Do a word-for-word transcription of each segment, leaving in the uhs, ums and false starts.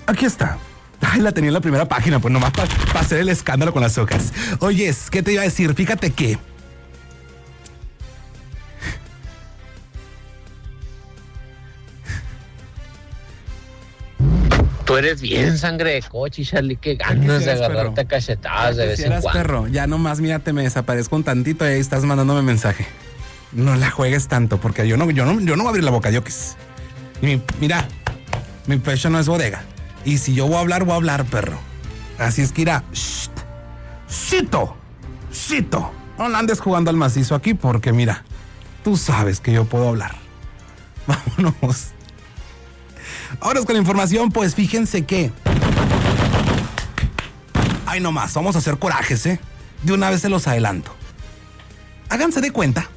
Aquí está. Ay, la tenía en la primera página, pues nomás para pa hacer el escándalo con las hojas. Oyes, ¿qué te iba a decir? Fíjate que... Tú eres bien sangre de coche, Charlie, qué ganas de agarrarte a cachetadas de vez en cuando. Perro, ya nomás mírate, me desaparezco un tantito y ahí estás mandándome mensaje. No la juegues tanto, porque yo no, yo no, yo no voy a abrir la boca, yo qué sé. Y mi, mira, mi pecho no es bodega. Y si yo voy a hablar, voy a hablar, perro. Así es que irá. ¡Shh! ¡Cito! ¡Cito! No la andes jugando al macizo aquí, porque mira, tú sabes que yo puedo hablar. Vámonos. Ahora con la información, pues fíjense que... Ay, no más, vamos a hacer corajes, ¿eh? De una vez se los adelanto. Háganse de cuenta.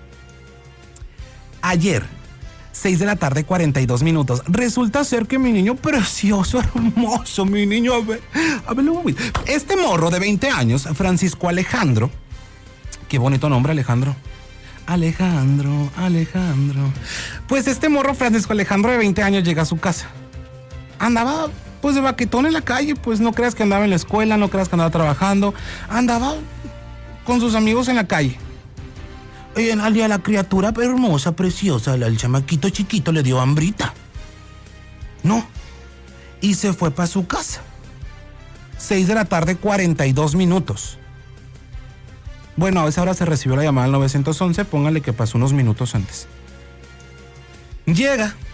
Ayer, seis de la tarde, cuarenta y dos minutos. Resulta ser que mi niño precioso, hermoso, mi niño... A ver, a ver, este morro de veinte años, Francisco Alejandro... Qué bonito nombre, Alejandro. Alejandro, Alejandro. Pues este morro Francisco Alejandro de veinte años llega a su casa. Andaba pues de baquetón en la calle, pues no creas que andaba en la escuela, no creas que andaba trabajando. Andaba con sus amigos en la calle. Y a la criatura hermosa, preciosa, el chamaquito chiquito le dio hambrita. No. Y se fue para su casa. seis de la tarde, cuarenta y dos minutos. Bueno, a esa hora se recibió la llamada al nueve once, póngale que pasó unos minutos antes. Llega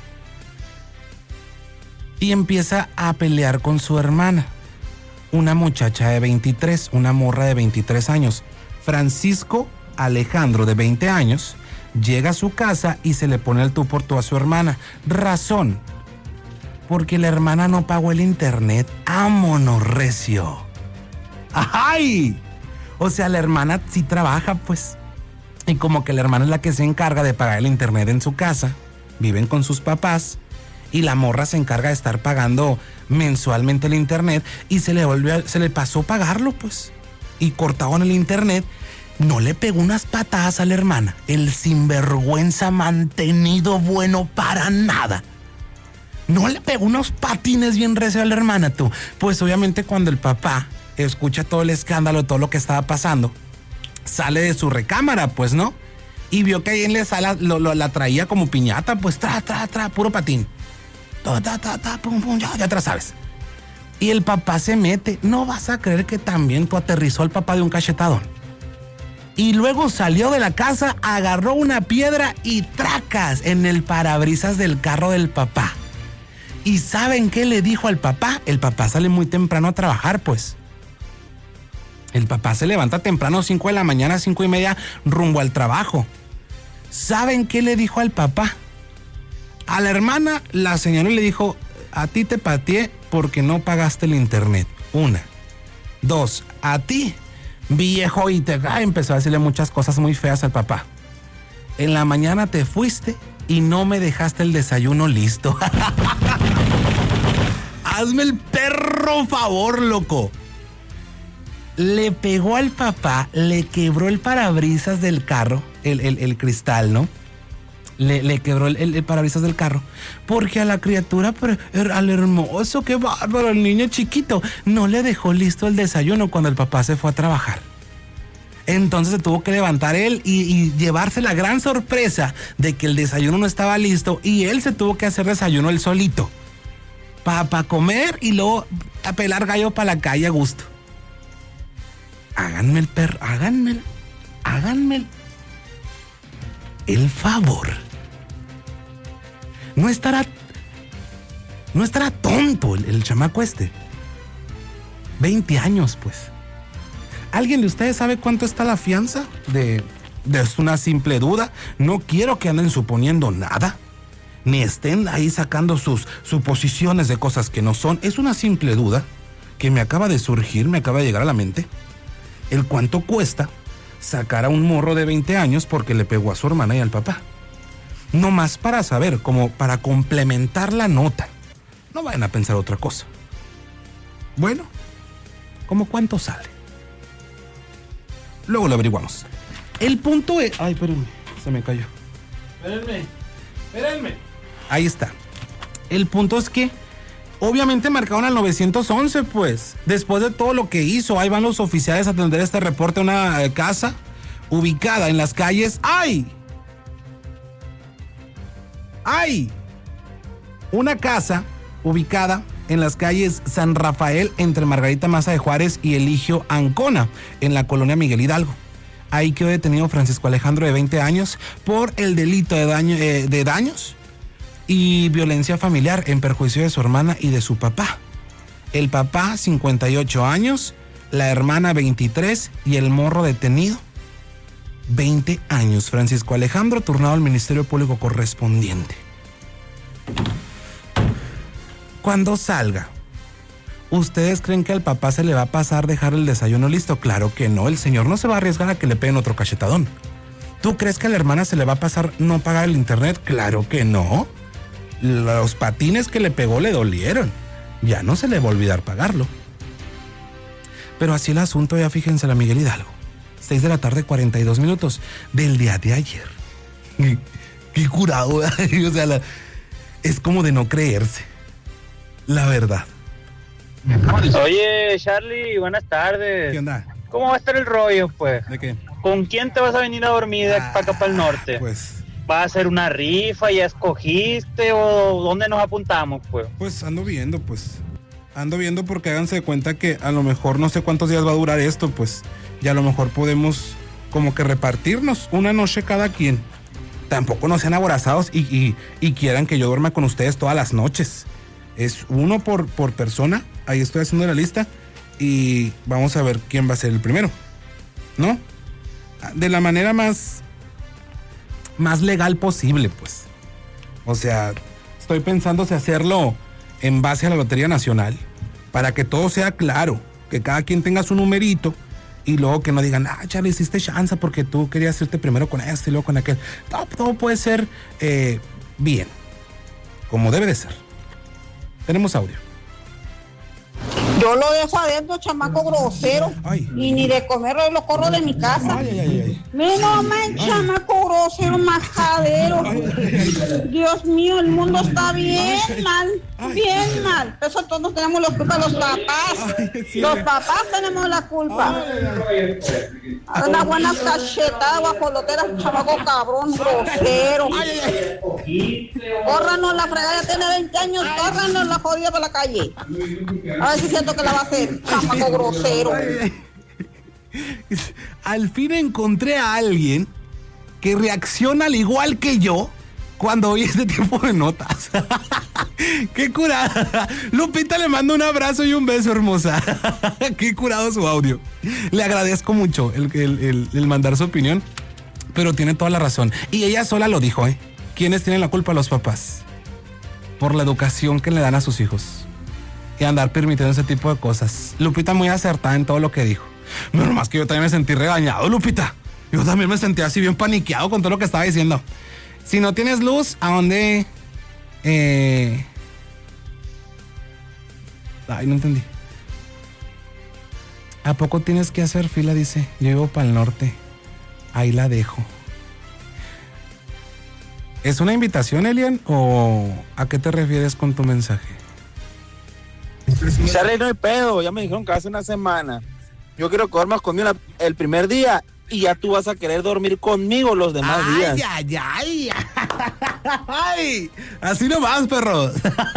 y empieza a pelear con su hermana, una muchacha de veintitrés, una morra de veintitrés años. Francisco Alejandro, de veinte años, llega a su casa y se le pone el tú por tú a su hermana. Razón, porque la hermana no pagó el internet. ¡Ámonos, recio! ¡Ay! O sea, la hermana sí trabaja, pues. Y como que la hermana es la que se encarga de pagar el internet en su casa. Viven con sus papás. Y la morra se encarga de estar pagando mensualmente el internet. Y se le volvió, se le pasó pagarlo, pues. Y cortaron el internet. No le pegó unas patadas a la hermana. El sinvergüenza mantenido bueno para nada. No le pegó unos patines bien recio a la hermana, tú. Pues obviamente cuando el papá escucha todo el escándalo, todo lo que estaba pasando, sale de su recámara, pues, ¿no? Y vio que ahí en la sala lo, lo, la traía como piñata, pues, tra, tra, tra, puro patín. Ta, ta, ta, ta, pum, pum, ya, ya atrás sabes. Y el papá se mete. No vas a creer que también tú aterrizó al papá de un cachetadón. Y luego salió de la casa, agarró una piedra y tracas en el parabrisas del carro del papá. ¿Y saben qué le dijo al papá? El papá sale muy temprano a trabajar, pues. El papá se levanta temprano, cinco de la mañana, cinco y media, rumbo al trabajo. ¿Saben qué le dijo al papá? A la hermana, la señora le dijo, a ti te pateé porque no pagaste el internet. Una. Dos, a ti, viejo, y te ah, empezó a decirle muchas cosas muy feas al papá. En la mañana te fuiste y no me dejaste el desayuno listo. Hazme el perro favor, loco. Le pegó al papá, le quebró el parabrisas del carro, el, el, el cristal, ¿no? Le, le quebró el, el, el parabrisas del carro. Porque a la criatura, al hermoso, qué bárbaro, el niño chiquito, no le dejó listo el desayuno cuando el papá se fue a trabajar. Entonces se tuvo que levantar él y, y llevarse la gran sorpresa de que el desayuno no estaba listo y él se tuvo que hacer desayuno él solito. Para pa comer y luego a pelar gallo para la calle a gusto. Háganme el perro, háganme el, háganme el, el favor. No estará, no estará tonto el, el chamaco este. veinte años, pues. ¿Alguien de ustedes sabe cuánto está la fianza? De, de una simple duda. No quiero que anden suponiendo nada, ni estén ahí sacando sus suposiciones de cosas que no son. Es una simple duda que me acaba de surgir, me acaba de llegar a la mente. El cuánto cuesta sacar a un morro de veinte años porque le pegó a su hermana y al papá. No más para saber, como para complementar la nota. No vayan a pensar otra cosa. Bueno, ¿cómo cuánto sale? Luego lo averiguamos. El punto es... Ay, espérenme, se me cayó. Espérenme, espérenme. Ahí está. El punto es que Obviamente marcaron al nueve once, pues. Después de todo lo que hizo, ahí van los oficiales a atender este reporte a una eh, casa ubicada en las calles. ¡Ay! ¡Ay! Una casa ubicada en las calles San Rafael, entre Margarita Maza de Juárez y Eligio Ancona, en la colonia Miguel Hidalgo. Ahí quedó detenido Francisco Alejandro, de veinte años, por el delito de, daño, eh, de daños y violencia familiar en perjuicio de su hermana y de su papá. El papá, cincuenta y ocho años, la hermana, veintitrés, y el morro detenido, veinte años. Francisco Alejandro, turnado al Ministerio Público correspondiente. Cuando salga, ¿ustedes creen que al papá se le va a pasar dejar el desayuno listo? Claro que no, el señor no se va a arriesgar a que le peguen otro cachetadón. ¿Tú crees que a la hermana se le va a pasar no pagar el internet? Claro que no. Los patines que le pegó le dolieron. Ya no se le va a olvidar pagarlo. Pero así el asunto, ya fíjense, la Miguel Hidalgo. seis de la tarde, cuarenta y dos minutos del día de ayer. Qué curado, o sea, la, es como de no creerse. La verdad. Oye, Charlie, buenas tardes. ¿Qué onda? ¿Cómo va a estar el rollo, pues? ¿De qué? ¿Con quién te vas a venir a dormir de ah, para acá para el norte? Pues... ¿Va a ser una rifa? ¿Ya escogiste? ¿O dónde nos apuntamos, pues? Pues ando viendo, pues. Ando viendo porque háganse de cuenta que a lo mejor no sé cuántos días va a durar esto, pues. Y a lo mejor podemos como que repartirnos una noche cada quien. Tampoco no sean aborazados y, y, y quieran que yo duerma con ustedes todas las noches. Es uno por, por persona. Ahí estoy haciendo la lista. Y vamos a ver quién va a ser el primero, ¿no? De la manera más... más legal posible, pues. O sea, estoy pensando si hacerlo en base a la Lotería Nacional, para que todo sea claro, que cada quien tenga su numerito, y luego que no digan, ah, Charlie, hiciste chance porque tú querías irte primero con este y luego con aquel. Todo, todo puede ser eh, bien, como debe de ser. Tenemos audio. Yo lo dejo adentro, chamaco grosero. Ay. Y ni de comer lo corro de mi casa. Ay, ay, ay, ay. Menos mal, chamaco grosero, majadero. Dios mío, el mundo está bien ay, mal, ay, bien ay, mal. Eso todos tenemos la culpa, los papás. Ay, sí, los ay. papás tenemos la culpa. Ay, ay. Una buena cachetada, guajolotera, chamaco cabrón, grosero. Ay, ay, Córranos, la fregada tiene veinte años, córranos la jodida para la calle. A ver si siento que la va a hacer, chamaco grosero. Al fin encontré a alguien que reacciona al igual que yo cuando oye este tipo de notas. Qué curada. Lupita, le mando un abrazo y un beso, hermosa. Qué curado su audio. Le agradezco mucho el, el, el, el mandar su opinión, pero tiene toda la razón. Y ella sola lo dijo, ¿eh? ¿Quiénes tienen la culpa? Los papás. Por la educación que le dan a sus hijos. Y andar permitiendo ese tipo de cosas. Lupita muy acertada en todo lo que dijo. No, nomás que yo también me sentí regañado, Lupita. Yo también me sentí así bien paniqueado con todo lo que estaba diciendo. Si no tienes luz, ¿a dónde? Eh... Ay, no entendí. ¿A poco tienes que hacer fila? Dice. Yo vivo para el norte. Ahí la dejo. ¿Es una invitación, Elian? ¿O a qué te refieres con tu mensaje? Charlie, no hay pedo. Ya me dijeron que hace una semana. Yo quiero que duermas conmigo el primer día y ya tú vas a querer dormir conmigo los demás ay, días. Ay, ay, ay. Ay, así nomás, perros.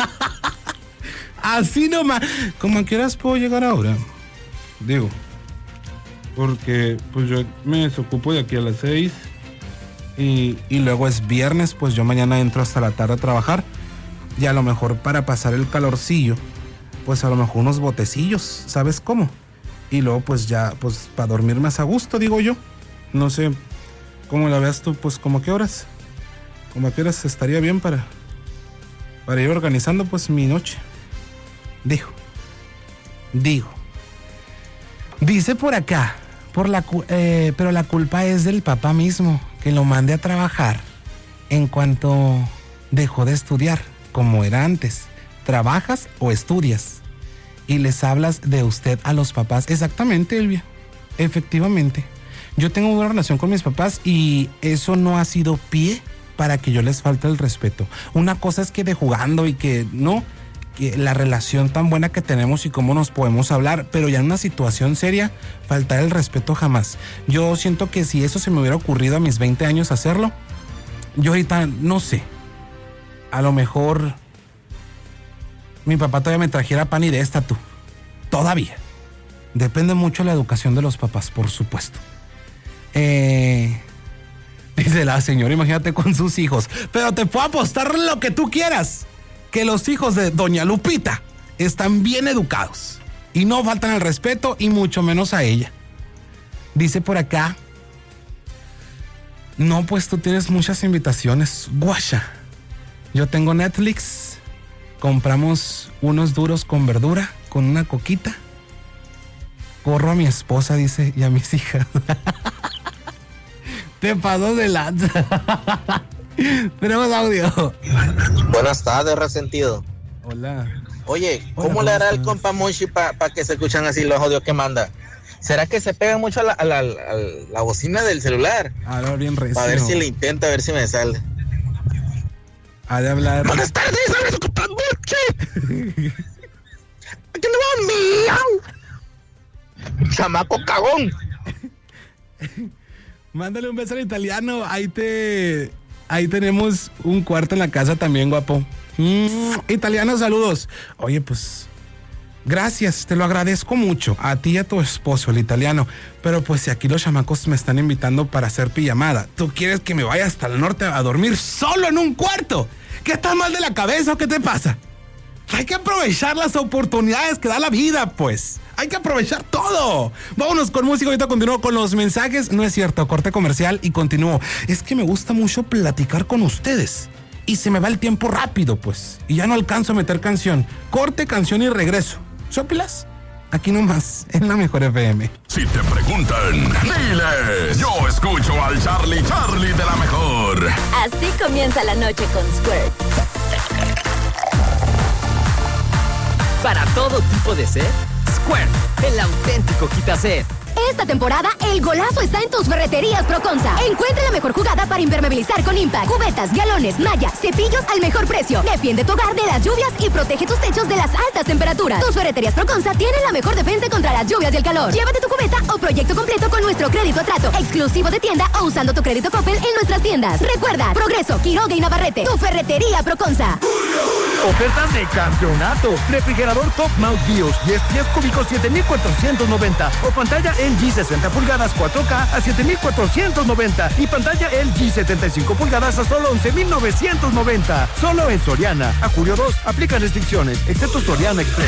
Así nomás. ¿Cómo a qué horas puedo llegar ahora? Digo, porque pues yo me desocupo de aquí a las seis y, y luego es viernes, pues yo mañana entro hasta la tarde a trabajar y a lo mejor para pasar el calorcillo, pues a lo mejor unos botecillos, ¿sabes cómo? Y luego pues ya, pues para dormir más a gusto, digo yo. No sé cómo la veas tú, pues como a qué horas. Como a qué horas estaría bien para, para ir organizando pues mi noche. Digo. Digo. Dice por acá, por la, eh, pero la culpa es del papá mismo, que lo mande a trabajar en cuanto dejó de estudiar, como era antes. ¿Trabajas o estudias? Y les hablas de usted a los papás. Exactamente, Elvia. Efectivamente. Yo tengo una relación con mis papás y eso no ha sido pie para que yo les falte el respeto. Una cosa es que de jugando y que no, que la relación tan buena que tenemos y cómo nos podemos hablar, pero ya en una situación seria, faltar el respeto jamás. Yo siento que si eso se me hubiera ocurrido a mis veinte años hacerlo, yo ahorita no sé, a lo mejor mi papá todavía me trajera pan y de esta tú, todavía. Depende mucho de la educación de los papás, por supuesto. Eh... Dice la señora, imagínate con sus hijos. Pero te puedo apostar lo que tú quieras, que los hijos de doña Lupita están bien educados y no faltan al respeto y mucho menos a ella. Dice por acá, no, pues tú tienes muchas invitaciones, guasha. Yo tengo Netflix, compramos unos duros con verdura, con una coquita. Corro a mi esposa, dice, y a mis hijas. Te pasó de lanza. Tenemos audio. Buenas tardes, resentido. Hola. Oye, ¿cómo Hola, le hará el compa Monchi para pa que se escuchan así los audios que manda? ¿Será que se pega mucho a la, a la, a la bocina del celular? Ahora bien recio. Para ver si le intenta, a ver si me sale. Ha de hablar. Buenas tardes, hablas con compa Monchi. ¿Qué le va a miau? Chamaco cagón. Mándale un beso al italiano. Ahí te... Ahí tenemos un cuarto en la casa también, guapo. Mm, italiano, saludos. Oye, pues... Gracias, te lo agradezco mucho. A ti y a tu esposo, el italiano. Pero pues si aquí los chamacos me están invitando para hacer pijamada, ¿tú quieres que me vaya hasta el norte a dormir solo en un cuarto? ¿Qué estás mal de la cabeza o qué te pasa? Hay que aprovechar las oportunidades que da la vida, pues. Hay que aprovechar todo. Vámonos con música, ahorita continúo con los mensajes. No es cierto, corte comercial y continúo. Es que me gusta mucho platicar con ustedes y se me va el tiempo rápido, pues. Y ya no alcanzo a meter canción. Corte, canción y regreso. ¿Sópilas? Aquí nomás, en la mejor F M. Si te preguntan, diles, yo escucho al Charlie Charlie de la mejor. Así comienza la noche con Squirt. Para todo tipo de sed, Squirt, el auténtico quita-sed. Esta temporada, el golazo está en tus ferreterías Proconza. Encuentra la mejor jugada para impermeabilizar con Impact. Cubetas, galones, mallas, cepillos al mejor precio. Defiende tu hogar de las lluvias y protege tus techos de las altas temperaturas. Tus ferreterías Proconza tienen la mejor defensa contra las lluvias y el calor. Llévate tu cubeta o proyecto completo con nuestro crédito a trato, exclusivo de tienda o usando tu crédito Coppel en nuestras tiendas. Recuerda, Progreso, Quiroga y Navarrete. Tu ferretería Proconza. Ofertas de campeonato. Refrigerador Top Mount Bios, diez pies cúbicos, siete mil cuatrocientos noventa. O pantalla L G sesenta pulgadas cuatro K a siete mil cuatrocientos noventa. Y pantalla L G setenta y cinco pulgadas a solo once mil novecientos noventa. Solo en Soriana. A julio dos, aplican restricciones, excepto Soriana Express.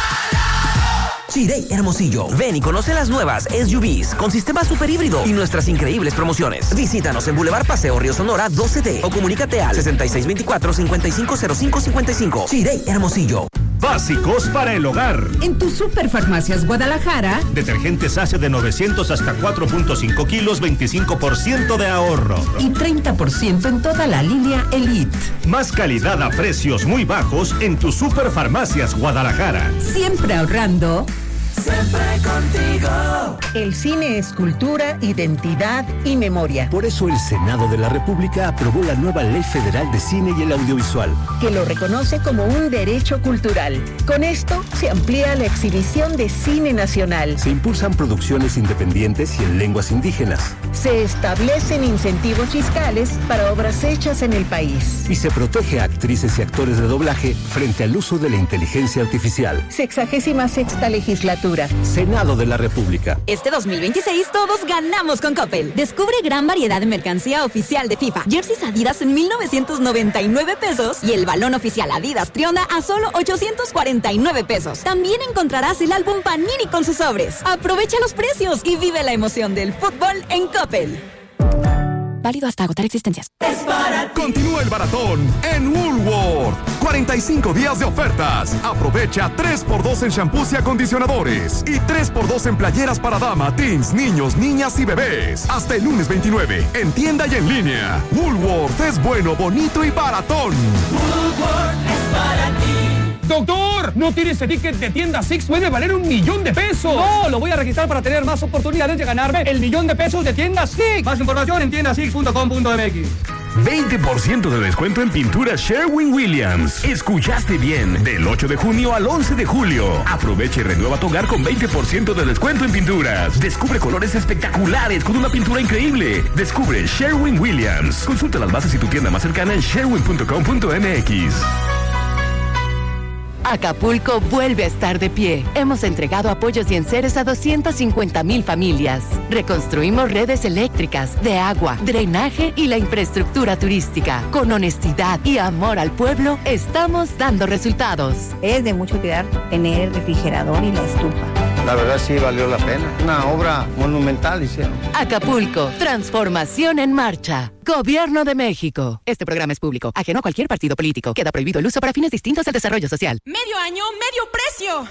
Chirey Hermosillo. Ven y conoce las nuevas S U Vs con sistema super híbrido y nuestras increíbles promociones. Visítanos en Boulevard Paseo Río Sonora doce D o comunícate al sesenta y seis veinticuatro, cincuenta y cinco cero cinco cincuenta y cinco. Chirey Hermosillo. Básicos para el hogar. En tu Superfarmacias Guadalajara. Detergentes Ace de novecientos hasta cuatro punto cinco kilos, veinticinco por ciento de ahorro. Y treinta por ciento en toda la línea Elite. Más calidad a precios muy bajos en tu Superfarmacias Guadalajara. Siempre ahorrando. Siempre contigo. El cine es cultura, identidad y memoria. Por eso el Senado de la República aprobó la nueva Ley Federal de Cine y el Audiovisual, que lo reconoce como un derecho cultural. Con esto se amplía la exhibición de cine nacional. Se impulsan producciones independientes y en lenguas indígenas. Se establecen incentivos fiscales para obras hechas en el país. Y se protege a actrices y actores de doblaje frente al uso de la inteligencia artificial. Sexagésima sexta legislatura. Senado de la República. Este dos mil veintiséis todos ganamos con Coppel. Descubre gran variedad de mercancía oficial de FIFA. Jerseys Adidas en mil novecientos noventa y nueve pesos y el balón oficial Adidas Trionda a solo ochocientos cuarenta y nueve pesos. También encontrarás el álbum Panini con sus sobres. Aprovecha los precios y vive la emoción del fútbol en Coppel. Válido hasta agotar existencias. Es para ti. Continúa el maratón en Woolworth. cuarenta y cinco días de ofertas. Aprovecha tres por dos en shampoos y acondicionadores. Y tres por dos en playeras para dama, teens, niños, niñas y bebés. Hasta el lunes veintinueve. En tienda y en línea. Woolworth es bueno, bonito y baratón. Woolworth es para ti. ¡Doctor! ¿No tiene ese ticket de tienda Six? ¡Puede valer un millón de pesos! ¡No! Lo voy a registrar para tener más oportunidades de ganarme el millón de pesos de tienda Six. Más información en tienda six punto com punto m x. veinte por ciento de descuento en pintura Sherwin-Williams. Escuchaste bien, del ocho de junio al once de julio. Aprovecha y renueva tu hogar con veinte por ciento de descuento en pinturas. Descubre colores espectaculares con una pintura increíble. Descubre Sherwin-Williams. Consulta las bases y tu tienda más cercana en sherwin punto com punto m x. Acapulco vuelve a estar de pie. Hemos entregado apoyos y enseres a doscientas cincuenta mil familias. Reconstruimos redes eléctricas, de agua, drenaje y la infraestructura turística. Con honestidad y amor al pueblo, estamos dando resultados. Es de mucho cuidar tener el refrigerador y la estufa. La verdad sí valió la pena. Una obra monumental hicieron. Acapulco, transformación en marcha. Gobierno de México. Este programa es público, ajeno a cualquier partido político. Queda prohibido el uso para fines distintos del desarrollo social. Medio año, medio precio.